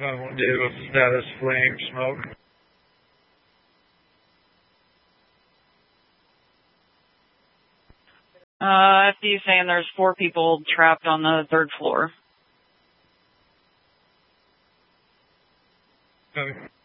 What did with the status flame smoke? FD saying there's 4 people trapped on the 3rd floor. Okay.